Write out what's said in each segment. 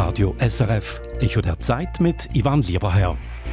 Radio SRF Echo der Zeit mit Ivan Lieberherr.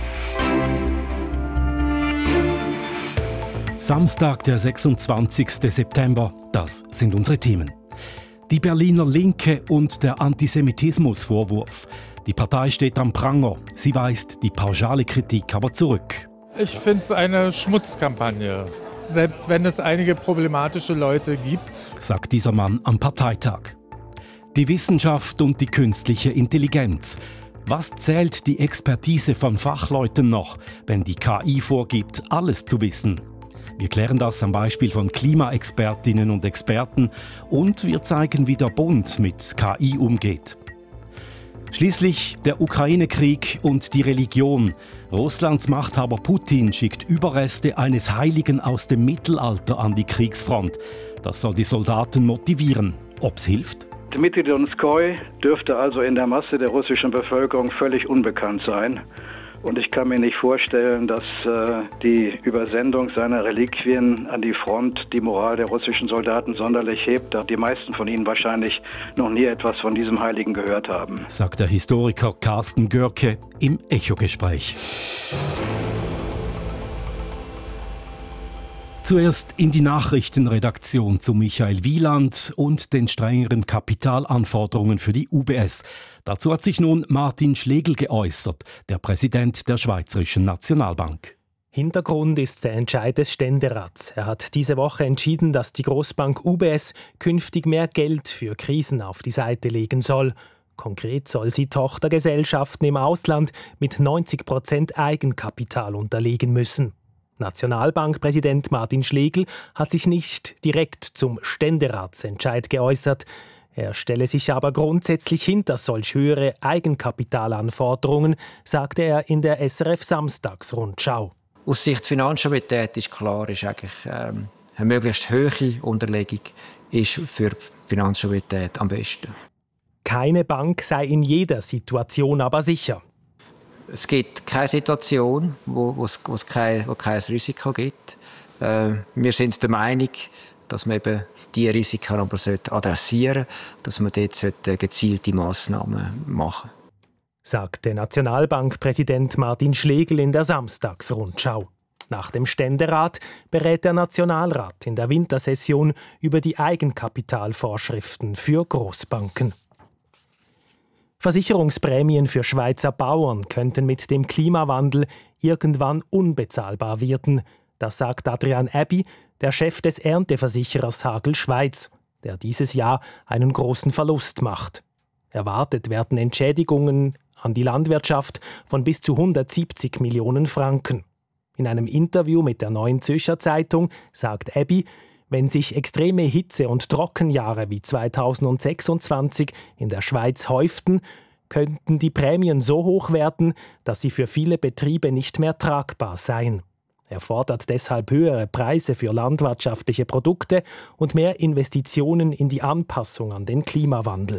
Samstag, der 26. September, das sind unsere Themen. Die Berliner Linke und der Antisemitismusvorwurf. Die Partei steht am Pranger. Sie weist die pauschale Kritik aber zurück. Ich finde es eine Schmutzkampagne. Selbst wenn es einige problematische Leute gibt, sagt dieser Mann am Parteitag. Die Wissenschaft und die künstliche Intelligenz. Was zählt die Expertise von Fachleuten noch, wenn die KI vorgibt, alles zu wissen? Wir klären das am Beispiel von Klimaexpertinnen und Experten und wir zeigen, wie der Bund mit KI umgeht. Schließlich der Ukraine-Krieg und die Religion. Russlands Machthaber Putin schickt Überreste eines Heiligen aus dem Mittelalter an die Kriegsfront. Das soll die Soldaten motivieren. Ob's hilft? Dmitri Donskoi dürfte also in der Masse der russischen Bevölkerung völlig unbekannt sein. Und ich kann mir nicht vorstellen, dass die Übersendung seiner Reliquien an die Front die Moral der russischen Soldaten sonderlich hebt, da die meisten von ihnen wahrscheinlich noch nie etwas von diesem Heiligen gehört haben. Sagt der Historiker Carsten Görke im Echo-Gespräch. Zuerst in die Nachrichtenredaktion zu Michael Wieland und den strengeren Kapitalanforderungen für die UBS. Dazu hat sich nun Martin Schlegel geäußert, der Präsident der Schweizerischen Nationalbank. Hintergrund ist der Entscheid des Ständerats. Er hat diese Woche entschieden, dass die Grossbank UBS künftig mehr Geld für Krisen auf die Seite legen soll. Konkret soll sie Tochtergesellschaften im Ausland mit 90% Eigenkapital unterlegen müssen. Nationalbankpräsident Martin Schlegel hat sich nicht direkt zum Ständeratsentscheid geäußert. Er stelle sich aber grundsätzlich hinter solch höhere Eigenkapitalanforderungen, sagte er in der SRF Samstagsrundschau. Aus Sicht der Finanzstabilität ist klar, ist eigentlich, eine möglichst hohe Unterlegung ist für die Finanzstabilität am besten. Keine Bank sei in jeder Situation aber sicher. Es gibt keine Situation, wo es kein Risiko gibt. Wir sind der Meinung, dass man eben diese Risiken aber adressieren sollte, dass man dort gezielte Massnahmen machen sollte. Sagte Nationalbankpräsident Martin Schlegel in der Samstagsrundschau. Nach dem Ständerat berät der Nationalrat in der Wintersession über die Eigenkapitalvorschriften für Grossbanken. Versicherungsprämien für Schweizer Bauern könnten mit dem Klimawandel irgendwann unbezahlbar werden. Das sagt Adrian Abbey, der Chef des Ernteversicherers Hagel Schweiz, der dieses Jahr einen großen Verlust macht. Erwartet werden Entschädigungen an die Landwirtschaft von bis zu 170 Millionen Franken. In einem Interview mit der Neuen Zürcher Zeitung sagt Abbey, wenn sich extreme Hitze- und Trockenjahre wie 2026 in der Schweiz häuften, könnten die Prämien so hoch werden, dass sie für viele Betriebe nicht mehr tragbar seien. Er fordert deshalb höhere Preise für landwirtschaftliche Produkte und mehr Investitionen in die Anpassung an den Klimawandel.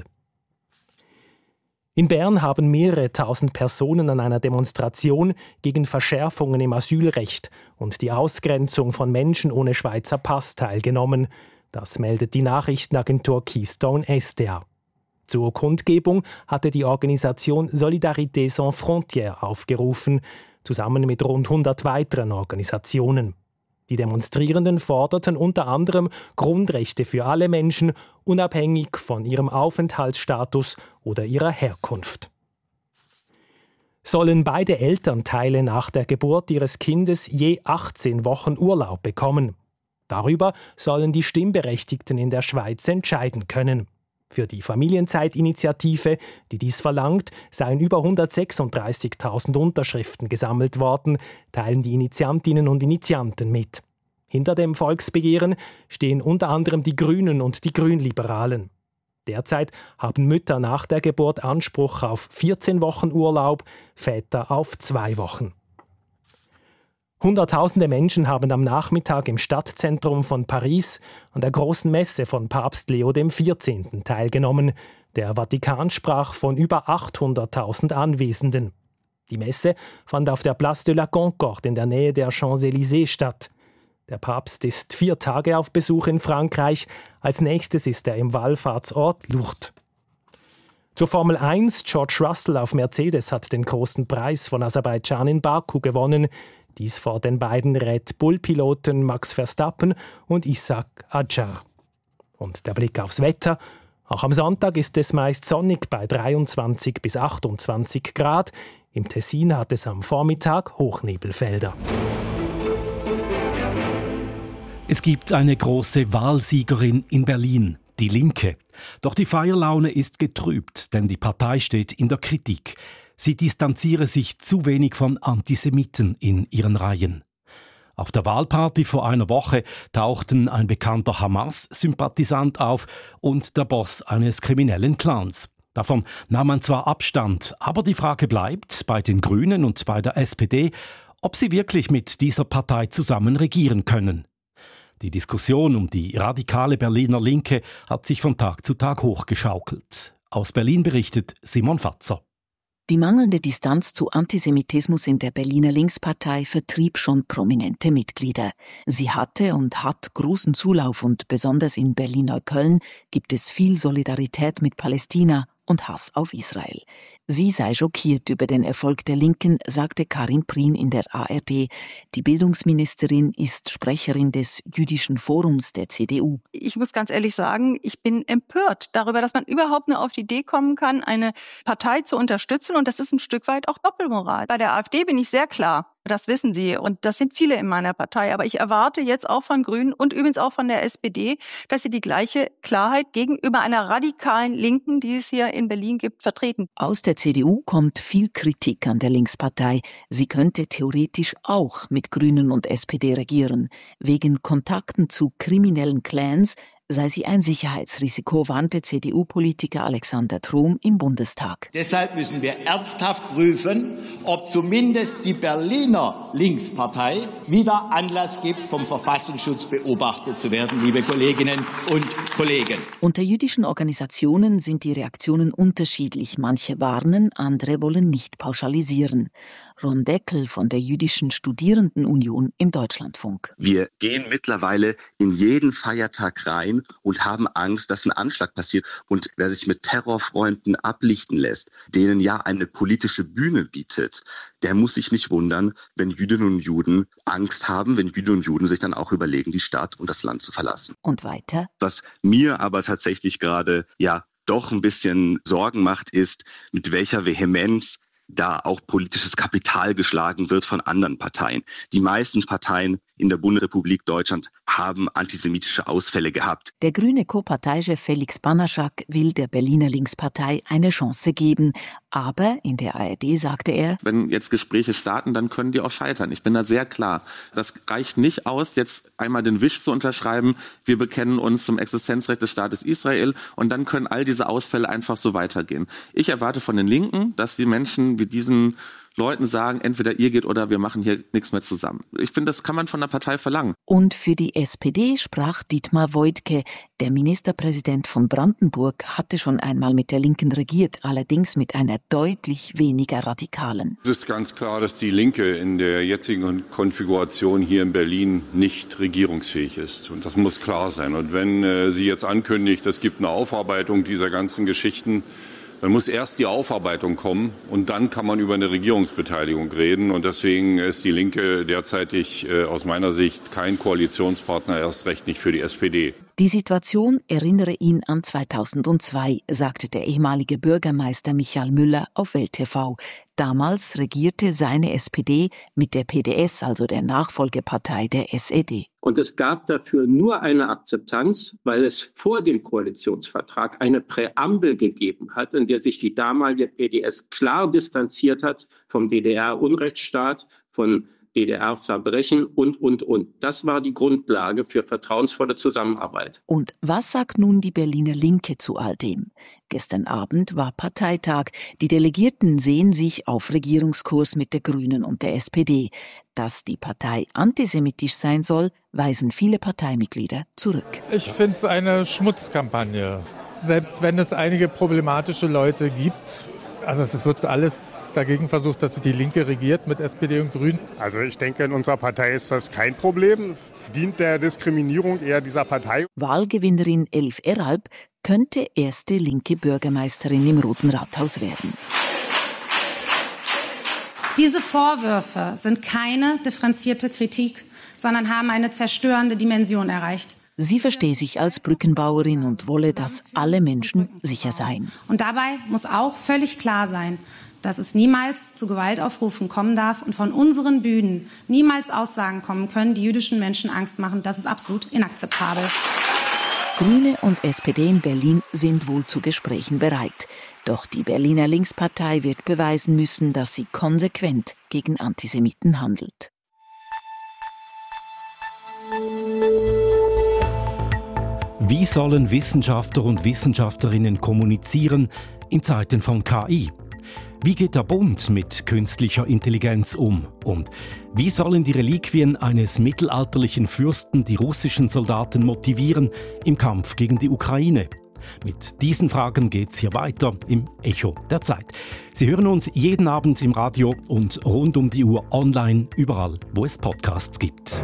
In Bern haben mehrere tausend Personen an einer Demonstration gegen Verschärfungen im Asylrecht und die Ausgrenzung von Menschen ohne Schweizer Pass teilgenommen. Das meldet die Nachrichtenagentur Keystone SDA. Zur Kundgebung hatte die Organisation Solidarité Sans Frontières aufgerufen, zusammen mit rund 100 weiteren Organisationen. Die Demonstrierenden forderten unter anderem Grundrechte für alle Menschen, unabhängig von ihrem Aufenthaltsstatus oder ihrer Herkunft. Sollen beide Elternteile nach der Geburt ihres Kindes je 18 Wochen Urlaub bekommen? Darüber sollen die Stimmberechtigten in der Schweiz entscheiden können. Für die Familienzeitinitiative, die dies verlangt, seien über 136.000 Unterschriften gesammelt worden, teilen die Initiantinnen und Initianten mit. Hinter dem Volksbegehren stehen unter anderem die Grünen und die Grünliberalen. Derzeit haben Mütter nach der Geburt Anspruch auf 14 Wochen Urlaub, Väter auf 2 Wochen. Hunderttausende Menschen haben am Nachmittag im Stadtzentrum von Paris an der großen Messe von Papst Leo XIV. Teilgenommen. Der Vatikan sprach von über 800.000 Anwesenden. Die Messe fand auf der Place de la Concorde in der Nähe der Champs-Élysées statt. Der Papst ist 4 Tage auf Besuch in Frankreich. Als nächstes ist er im Wallfahrtsort Lourdes. Zur Formel 1, George Russell auf Mercedes hat den großen Preis von Aserbaidschan in Baku gewonnen. Dies vor den beiden Red Bull-Piloten Max Verstappen und Ishak Adjar. Und der Blick aufs Wetter. Auch am Sonntag ist es meist sonnig bei 23 bis 28 Grad. Im Tessin hat es am Vormittag Hochnebelfelder. Es gibt eine große Wahlsiegerin in Berlin, die Linke. Doch die Feierlaune ist getrübt, denn die Partei steht in der Kritik. Sie distanziere sich zu wenig von Antisemiten in ihren Reihen. Auf der Wahlparty vor einer Woche tauchten ein bekannter Hamas-Sympathisant auf und der Boss eines kriminellen Clans. Davon nahm man zwar Abstand, aber die Frage bleibt bei den Grünen und bei der SPD, ob sie wirklich mit dieser Partei zusammen regieren können. Die Diskussion um die radikale Berliner Linke hat sich von Tag zu Tag hochgeschaukelt. Aus Berlin berichtet Simon Fatzer. Die mangelnde Distanz zu Antisemitismus in der Berliner Linkspartei vertrieb schon prominente Mitglieder. Sie hatte und hat großen Zulauf und besonders in Berlin-Neukölln gibt es viel Solidarität mit Palästina und Hass auf Israel. Sie sei schockiert über den Erfolg der Linken, sagte Karin Prien in der ARD. Die Bildungsministerin ist Sprecherin des Jüdischen Forums der CDU. Ich muss ganz ehrlich sagen, ich bin empört darüber, dass man überhaupt nur auf die Idee kommen kann, eine Partei zu unterstützen. Und das ist ein Stück weit auch Doppelmoral. Bei der AfD bin ich sehr klar. Das wissen Sie. Und das sind viele in meiner Partei. Aber ich erwarte jetzt auch von Grünen und übrigens auch von der SPD, dass sie die gleiche Klarheit gegenüber einer radikalen Linken, die es hier in Berlin gibt, vertreten. Aus der CDU kommt viel Kritik an der Linkspartei. Sie könnte theoretisch auch mit Grünen und SPD regieren. Wegen Kontakten zu kriminellen Clans sei sie ein Sicherheitsrisiko, warnte CDU-Politiker Alexander Trom im Bundestag. Deshalb müssen wir ernsthaft prüfen, ob zumindest die Berliner Linkspartei wieder Anlass gibt, vom Verfassungsschutz beobachtet zu werden, liebe Kolleginnen und Kollegen. Unter jüdischen Organisationen sind die Reaktionen unterschiedlich. Manche warnen, andere wollen nicht pauschalisieren. Ron Deckel von der Jüdischen Studierendenunion im Deutschlandfunk. Wir gehen mittlerweile in jeden Feiertag rein und haben Angst, dass ein Anschlag passiert. Und wer sich mit Terrorfreunden ablichten lässt, denen ja eine politische Bühne bietet, der muss sich nicht wundern, wenn Jüdinnen und Juden Angst haben, wenn Jüdinnen und Juden sich dann auch überlegen, die Stadt und das Land zu verlassen. Und weiter? Was mir aber tatsächlich gerade doch ein bisschen Sorgen macht, ist, mit welcher Vehemenz da auch politisches Kapital geschlagen wird von anderen Parteien. Die meisten Parteien in der Bundesrepublik Deutschland haben antisemitische Ausfälle gehabt. Der grüne Co-Parteichef Felix Banaschak will der Berliner Linkspartei eine Chance geben. Aber in der ARD sagte er, wenn jetzt Gespräche starten, dann können die auch scheitern. Ich bin da sehr klar. Das reicht nicht aus, jetzt einmal den Wisch zu unterschreiben, wir bekennen uns zum Existenzrecht des Staates Israel und dann können all diese Ausfälle einfach so weitergehen. Ich erwarte von den Linken, dass die Menschen wie diesen Leuten sagen, entweder ihr geht oder wir machen hier nichts mehr zusammen. Ich finde, das kann man von der Partei verlangen. Und für die SPD sprach Dietmar Woidke. Der Ministerpräsident von Brandenburg hatte schon einmal mit der Linken regiert, allerdings mit einer deutlich weniger radikalen. Es ist ganz klar, dass die Linke in der jetzigen Konfiguration hier in Berlin nicht regierungsfähig ist. Und das muss klar sein. Und wenn sie jetzt ankündigt, es gibt eine Aufarbeitung dieser ganzen Geschichten, dann muss erst die Aufarbeitung kommen und dann kann man über eine Regierungsbeteiligung reden. Und deswegen ist die Linke derzeitig aus meiner Sicht kein Koalitionspartner, erst recht nicht für die SPD. Die Situation erinnere ihn an 2002, sagte der ehemalige Bürgermeister Michael Müller auf Welt TV. Damals regierte seine SPD mit der PDS, also der Nachfolgepartei der SED. Und es gab dafür nur eine Akzeptanz, weil es vor dem Koalitionsvertrag eine Präambel gegeben hat, in der sich die damalige PDS klar distanziert hat vom DDR-Unrechtsstaat, von DDR-Verbrechen und. Das war die Grundlage für vertrauensvolle Zusammenarbeit. Und was sagt nun die Berliner Linke zu all dem? Gestern Abend war Parteitag. Die Delegierten sehen sich auf Regierungskurs mit der Grünen und der SPD. Dass die Partei antisemitisch sein soll, weisen viele Parteimitglieder zurück. Ich finde es eine Schmutzkampagne. Selbst wenn es einige problematische Leute gibt, also es wird alles dagegen versucht, dass die Linke regiert mit SPD und Grünen. Also ich denke, in unserer Partei ist das kein Problem. Dient der Diskriminierung eher dieser Partei. Wahlgewinnerin Elf Erhalb könnte erste linke Bürgermeisterin im Roten Rathaus werden. Diese Vorwürfe sind keine differenzierte Kritik, sondern haben eine zerstörende Dimension erreicht. Sie verstehe sich als Brückenbauerin und wolle, dass alle Menschen sicher seien. Und dabei muss auch völlig klar sein, dass es niemals zu Gewaltaufrufen kommen darf und von unseren Bühnen niemals Aussagen kommen können, die jüdischen Menschen Angst machen. Das ist absolut inakzeptabel. Grüne und SPD in Berlin sind wohl zu Gesprächen bereit. Doch die Berliner Linkspartei wird beweisen müssen, dass sie konsequent gegen Antisemiten handelt. Wie sollen Wissenschaftler und Wissenschaftlerinnen kommunizieren in Zeiten von KI? Wie geht der Bund mit künstlicher Intelligenz um? Und wie sollen die Reliquien eines mittelalterlichen Fürsten die russischen Soldaten motivieren im Kampf gegen die Ukraine? Mit diesen Fragen geht's hier weiter im Echo der Zeit. Sie hören uns jeden Abend im Radio und rund um die Uhr online, überall, wo es Podcasts gibt.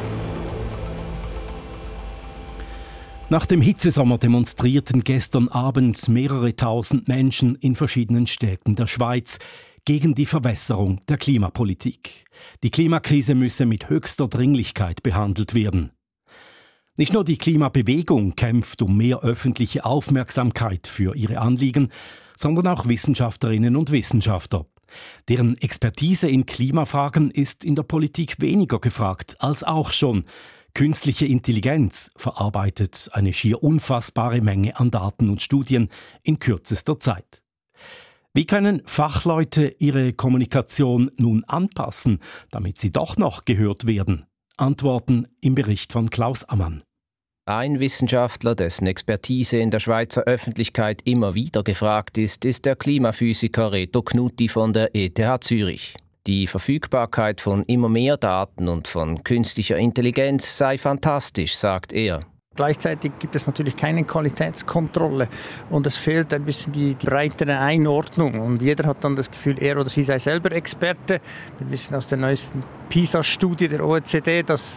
Nach dem Hitzesommer demonstrierten gestern Abend mehrere tausend Menschen in verschiedenen Städten der Schweiz gegen die Verwässerung der Klimapolitik. Die Klimakrise müsse mit höchster Dringlichkeit behandelt werden. Nicht nur die Klimabewegung kämpft um mehr öffentliche Aufmerksamkeit für ihre Anliegen, sondern auch Wissenschaftlerinnen und Wissenschaftler. Deren Expertise in Klimafragen ist in der Politik weniger gefragt als auch schon. Künstliche Intelligenz verarbeitet eine schier unfassbare Menge an Daten und Studien in kürzester Zeit. Wie können Fachleute ihre Kommunikation nun anpassen, damit sie doch noch gehört werden? Antworten im Bericht von Klaus Ammann. Ein Wissenschaftler, dessen Expertise in der Schweizer Öffentlichkeit immer wieder gefragt ist der Klimaphysiker Reto Knutti von der ETH Zürich. Die Verfügbarkeit von immer mehr Daten und von künstlicher Intelligenz sei fantastisch, sagt er. Gleichzeitig gibt es natürlich keine Qualitätskontrolle und es fehlt ein bisschen die breitere Einordnung. Und jeder hat dann das Gefühl, er oder sie sei selber Experte. Wir wissen aus der neuesten PISA-Studie der OECD, dass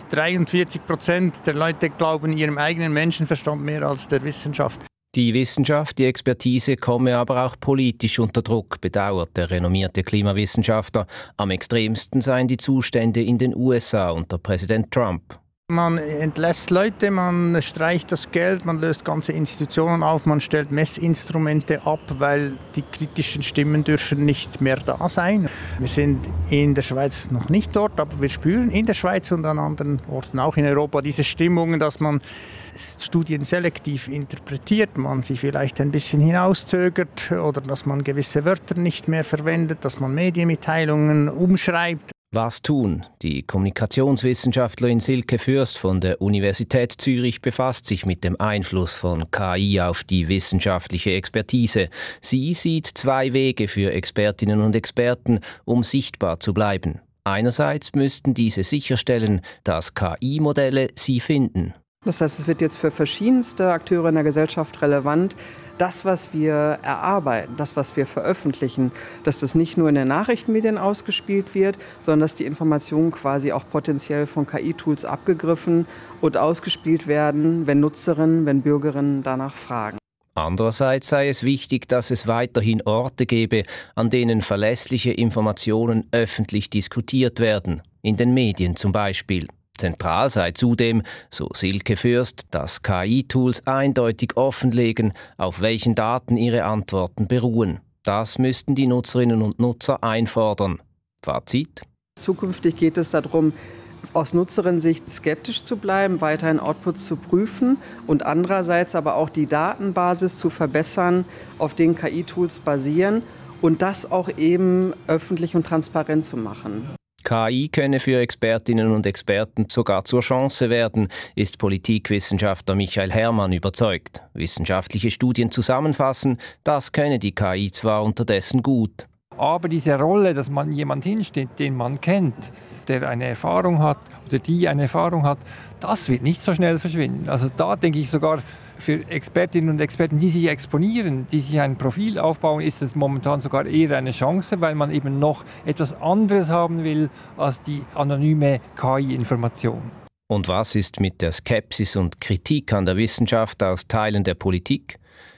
43% der Leute glauben ihrem eigenen Menschenverstand mehr als der Wissenschaft. Die Wissenschaft, die Expertise komme aber auch politisch unter Druck, bedauert der renommierte Klimawissenschaftler. Am extremsten seien die Zustände in den USA unter Präsident Trump. Man entlässt Leute, man streicht das Geld, man löst ganze Institutionen auf, man stellt Messinstrumente ab, weil die kritischen Stimmen dürfen nicht mehr da sein. Wir sind in der Schweiz noch nicht dort, aber wir spüren in der Schweiz und an anderen Orten auch in Europa diese Stimmungen, dass man Studien selektiv interpretiert, man sie vielleicht ein bisschen hinauszögert oder dass man gewisse Wörter nicht mehr verwendet, dass man Medienmitteilungen umschreibt. Was tun? Die Kommunikationswissenschaftlerin Silke Fürst von der Universität Zürich befasst sich mit dem Einfluss von KI auf die wissenschaftliche Expertise. Sie sieht zwei Wege für Expertinnen und Experten, um sichtbar zu bleiben. Einerseits müssten diese sicherstellen, dass KI-Modelle sie finden. Das heißt, es wird jetzt für verschiedenste Akteure in der Gesellschaft relevant, das, was wir erarbeiten, das, was wir veröffentlichen, dass das nicht nur in den Nachrichtenmedien ausgespielt wird, sondern dass die Informationen quasi auch potenziell von KI-Tools abgegriffen und ausgespielt werden, wenn Nutzerinnen, wenn Bürgerinnen danach fragen. Andererseits sei es wichtig, dass es weiterhin Orte gebe, an denen verlässliche Informationen öffentlich diskutiert werden, in den Medien zum Beispiel. Zentral sei zudem, so Silke Fürst, dass KI-Tools eindeutig offenlegen, auf welchen Daten ihre Antworten beruhen. Das müssten die Nutzerinnen und Nutzer einfordern. Fazit? Zukünftig geht es darum, aus Nutzerinnensicht skeptisch zu bleiben, weiterhin Outputs zu prüfen und andererseits aber auch die Datenbasis zu verbessern, auf denen KI-Tools basieren und das auch eben öffentlich und transparent zu machen. KI könne für Expertinnen und Experten sogar zur Chance werden, ist Politikwissenschaftler Michael Herrmann überzeugt. Wissenschaftliche Studien zusammenfassen, das könne die KI zwar unterdessen gut. Aber diese Rolle, dass man jemand hinsteht, den man kennt, der eine Erfahrung hat oder die eine Erfahrung hat, das wird nicht so schnell verschwinden. Also da denke ich sogar, für Expertinnen und Experten, die sich exponieren, die sich ein Profil aufbauen, ist es momentan sogar eher eine Chance, weil man eben noch etwas anderes haben will als die anonyme KI-Information. Und was ist mit der Skepsis und Kritik an der Wissenschaft aus Teilen der Politik?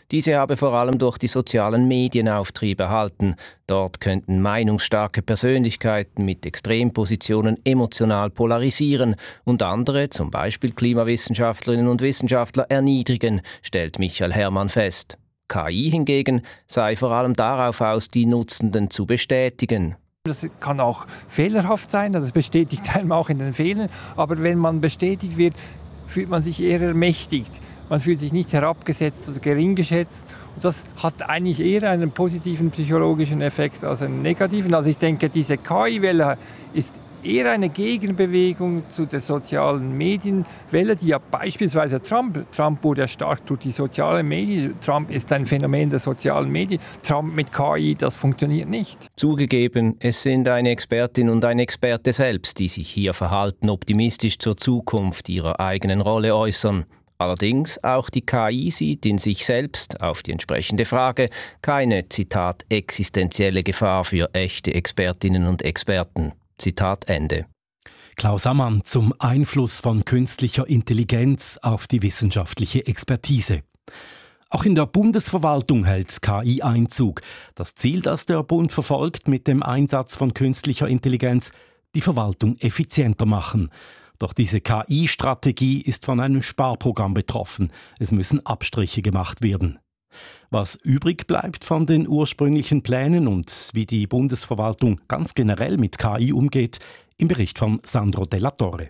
Diese habe vor allem durch die sozialen Medien Auftrieb erhalten. Dort könnten meinungsstarke Persönlichkeiten mit Extrempositionen emotional polarisieren und andere, zum Beispiel Klimawissenschaftlerinnen und Wissenschaftler, erniedrigen, stellt Michael Herrmann fest. KI hingegen sei vor allem darauf aus, die Nutzenden zu bestätigen. Das kann auch fehlerhaft sein, das bestätigt einem auch in den Fehlern. Aber wenn man bestätigt wird, fühlt man sich eher ermächtigt. Man fühlt sich nicht herabgesetzt oder gering geschätzt. Und das hat eigentlich eher einen positiven psychologischen Effekt als einen negativen. Also ich denke, diese KI-Welle ist eher eine Gegenbewegung zu der sozialen Medienwelle, die ja beispielsweise Trump wurde ja stark durch die sozialen Medien. Trump ist ein Phänomen der sozialen Medien. Trump mit KI, das funktioniert nicht. Zugegeben, es sind eine Expertin und ein Experte selbst, die sich hier verhalten-optimistisch zur Zukunft ihrer eigenen Rolle äußern. Allerdings auch die KI sieht in sich selbst, auf die entsprechende Frage, keine, Zitat, existenzielle Gefahr für echte Expertinnen und Experten. Zitat Ende. Klaus Ammann zum Einfluss von künstlicher Intelligenz auf die wissenschaftliche Expertise. Auch in der Bundesverwaltung hält KI Einzug. Das Ziel, das der Bund verfolgt mit dem Einsatz von künstlicher Intelligenz, die Verwaltung effizienter machen. Doch diese KI-Strategie ist von einem Sparprogramm betroffen. Es müssen Abstriche gemacht werden. Was übrig bleibt von den ursprünglichen Plänen und wie die Bundesverwaltung ganz generell mit KI umgeht, im Bericht von Sandro Della Torre.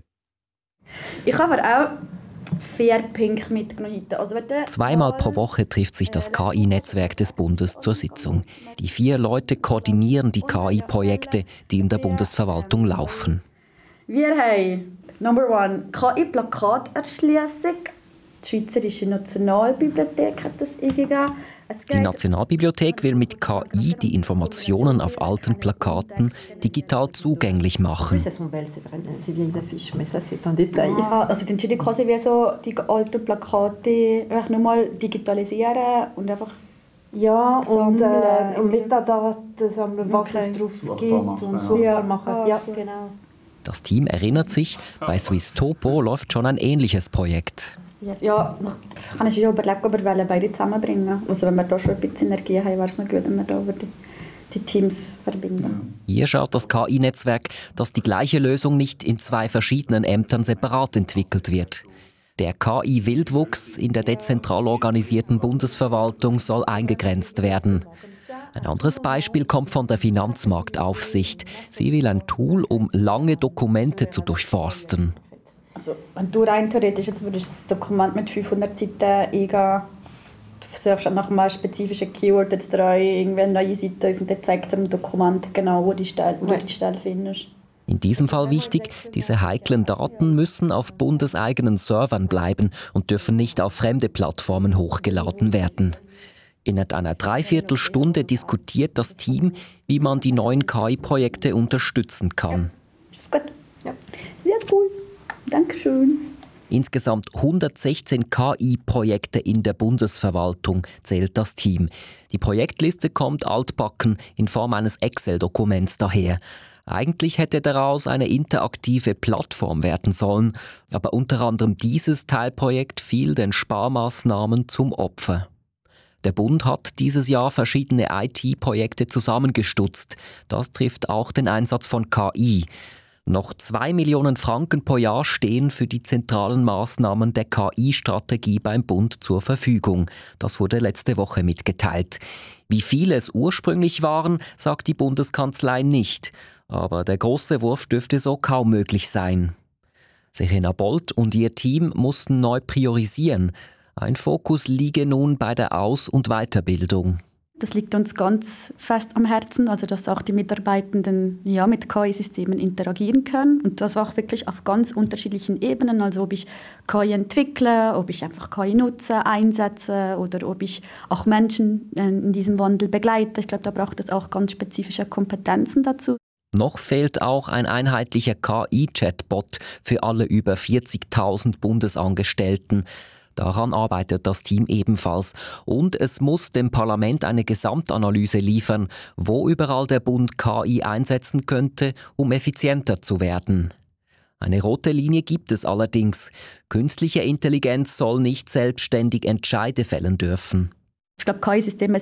Ich habe auch 4 Punkte mitgenommen. Zweimal pro Woche trifft sich das KI-Netzwerk des Bundes zur Sitzung. Die 4 Leute koordinieren die KI-Projekte, die in der Bundesverwaltung laufen. Wir haben Number 1 KI-Plakaterschliessung. Die Schweizerische Nationalbibliothek hat das eingegeben. Die Nationalbibliothek will mit KI die Informationen auf alten Plakaten digital zugänglich machen. Also dann steht quasi wie so die alten Plakate einfach nur mal digitalisieren und einfach und Metadaten sammeln, was es drauf gibt und so machen. Ja, genau. Das Team erinnert sich, bei Swiss Topo läuft schon ein ähnliches Projekt. Ja, kann ich schon überlegen, ob wir beide zusammenbringen. Also wenn wir da schon ein bisschen Energie haben, wäre es noch gut, wenn wir da die Teams verbinden. Hier schaut das KI-Netzwerk, dass die gleiche Lösung nicht in 2 verschiedenen Ämtern separat entwickelt wird. Der KI-Wildwuchs in der dezentral organisierten Bundesverwaltung soll eingegrenzt werden. Ein anderes Beispiel kommt von der Finanzmarktaufsicht. Sie will ein Tool, um lange Dokumente zu durchforsten. Also, wenn du rein theoretisch jetzt würdest das Dokument mit 500 Seiten eingehen, du suchst nach einem spezifischen Keyword, jetzt irgendwie eine neue Seite auf und dann zeigt dir ein Dokument genau, wo du die Stelle findest. In diesem Fall wichtig, diese heiklen Daten müssen auf bundeseigenen Servern bleiben und dürfen nicht auf fremde Plattformen hochgeladen werden. In einer Dreiviertelstunde diskutiert das Team, wie man die neuen KI-Projekte unterstützen kann. Ist gut. Ja. Sehr cool. Dankeschön. Insgesamt 116 KI-Projekte in der Bundesverwaltung zählt das Team. Die Projektliste kommt altbacken in Form eines Excel-Dokuments daher. Eigentlich hätte daraus eine interaktive Plattform werden sollen, aber unter anderem dieses Teilprojekt fiel den Sparmaßnahmen zum Opfer. Der Bund hat dieses Jahr verschiedene IT-Projekte zusammengestutzt. Das trifft auch den Einsatz von KI. Noch 2 Millionen Franken pro Jahr stehen für die zentralen Maßnahmen der KI-Strategie beim Bund zur Verfügung. Das wurde letzte Woche mitgeteilt. Wie viele es ursprünglich waren, sagt die Bundeskanzlei nicht. Aber der große Wurf dürfte so kaum möglich sein. Serena Bolt und ihr Team mussten neu priorisieren. Ein Fokus liege nun bei der Aus- und Weiterbildung. Das liegt uns ganz fest am Herzen, also dass auch die Mitarbeitenden mit KI-Systemen interagieren können. Und das auch wirklich auf ganz unterschiedlichen Ebenen. Also ob ich KI entwickle, ob ich einfach KI nutze, einsetze oder ob ich auch Menschen in diesem Wandel begleite. Ich glaube, da braucht es auch ganz spezifische Kompetenzen dazu. Noch fehlt auch ein einheitlicher KI-Chatbot für alle über 40.000 Bundesangestellten. Daran arbeitet das Team ebenfalls. Und es muss dem Parlament eine Gesamtanalyse liefern, wo überall der Bund KI einsetzen könnte, um effizienter zu werden. Eine rote Linie gibt es allerdings. Künstliche Intelligenz soll nicht selbstständig Entscheide fällen dürfen. Ich glaube, KI-Systeme